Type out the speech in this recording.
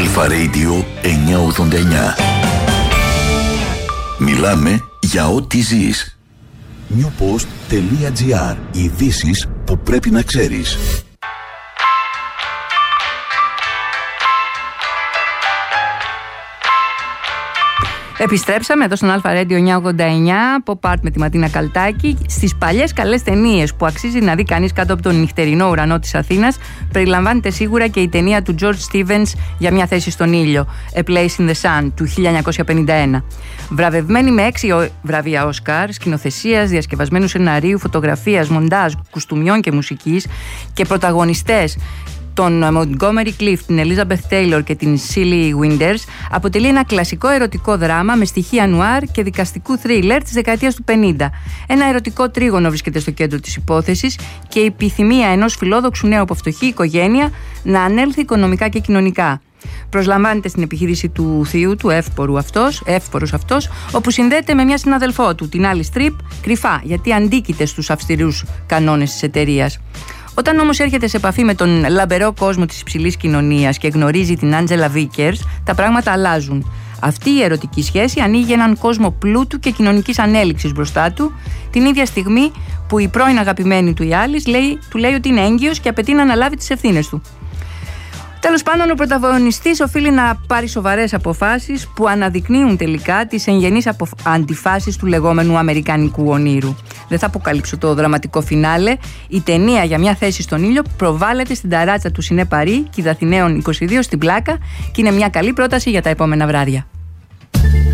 Αλφα Radio 989. Μιλάμε για ό,τι ζεις. newpost.gr. Ειδήσεις που πρέπει να ξέρεις. Επιστρέψαμε εδώ στον Αλφα Radio 989, pop art με τη Ματίνα Καλτάκη. Στις παλιές καλές ταινίες που αξίζει να δει κανείς κάτω από τον νυχτερινό ουρανό της Αθήνας, περιλαμβάνεται σίγουρα και η ταινία του George Stevens για μια θέση στον ήλιο, A Place in the Sun, του 1951. Βραβευμένη με 6 βραβεία Όσκαρ, σκηνοθεσίας, διασκευασμένου σεναρίου, φωτογραφίας, μοντάζ, κουστούμιών και μουσικής, και πρωταγωνιστές τον Montgomery Clift, την Elizabeth Taylor και την Shelley Winters, αποτελεί ένα κλασικό ερωτικό δράμα με στοιχεία νουάρ και δικαστικού θρίλερ της δεκαετίας του 50. Ένα ερωτικό τρίγωνο βρίσκεται στο κέντρο της υπόθεσης και η επιθυμία ενός φιλόδοξου νέου από φτωχή οικογένεια να ανέλθει οικονομικά και κοινωνικά. Προσλαμβάνεται στην επιχείρηση του θείου του, εύπορος αυτός, όπου συνδέεται με μια συναδελφό του, την Alice Tripp, κρυφά, γιατί αντίκειται στους αυστηρούς κανόνες της εταιρείας. Όταν όμως έρχεται σε επαφή με τον λαμπερό κόσμο της υψηλής κοινωνίας και γνωρίζει την Άντζελα Βίκερς, τα πράγματα αλλάζουν. Αυτή η ερωτική σχέση ανοίγει έναν κόσμο πλούτου και κοινωνικής ανέλυξης μπροστά του, την ίδια στιγμή που η πρώην αγαπημένη του η Alice του λέει ότι είναι έγκυος και απαιτεί να αναλάβει τις ευθύνες του. Τέλος πάντων, ο πρωταγωνιστής οφείλει να πάρει σοβαρές αποφάσεις που αναδεικνύουν τελικά τις εγγενείς αντιφάσεις του λεγόμενου αμερικανικού ονείρου. Δεν θα αποκαλύψω το δραματικό φινάλε. Η ταινία για μια θέση στον ήλιο προβάλλεται στην ταράτσα του Σινέ Παρί, Κηδαθηναίων 22 στην Πλάκα, και είναι μια καλή πρόταση για τα επόμενα βράδια.